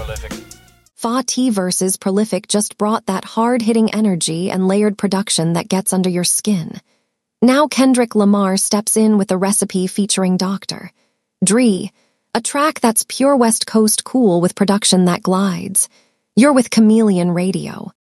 Prolific. Fa T versus Prolific just brought that hard-hitting energy and layered production that gets under your skin. Now Kendrick Lamar steps in with a recipe featuring Dr. Dre, a track that's pure West Coast cool with production that glides. You're with Chameleon Radio.